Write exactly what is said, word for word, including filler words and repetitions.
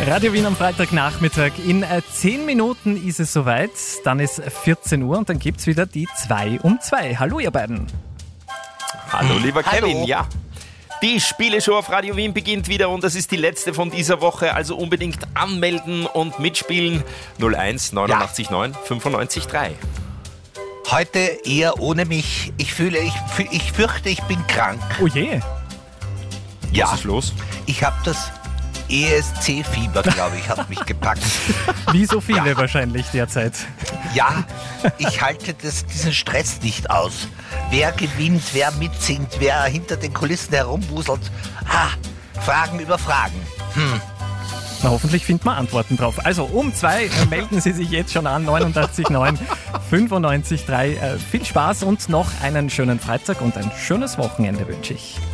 Radio Wien am Freitagnachmittag. In äh, zehn Minuten ist es soweit. Dann ist vierzehn Uhr und dann gibt es wieder die zwei um zwei. Hallo ihr beiden. Hallo lieber Kevin, Hallo. ja. Die Spieleshow auf Radio Wien beginnt wieder und das ist die letzte von dieser Woche. Also unbedingt anmelden und mitspielen. null eins neunundachtzig neun fünfundneunzig drei. Heute eher ohne mich. Ich fühle, ich, fü- ich fürchte, ich bin krank. Oh je. Ja, Was ist los? ich habe das E S C-Fieber, glaube ich, hat mich gepackt. Wie so viele wahrscheinlich derzeit. Ja, ich halte das, diesen Stress nicht aus. Wer gewinnt, wer mitsingt, wer hinter den Kulissen herumwuselt. Ah, Fragen über Fragen. Hm. Na, hoffentlich findet man Antworten drauf. Also um zwei äh, melden Sie sich jetzt schon an. neunundachtzig neun fünfundneunzig drei. Äh, viel Spaß und noch einen schönen Freitag und ein schönes Wochenende wünsche ich.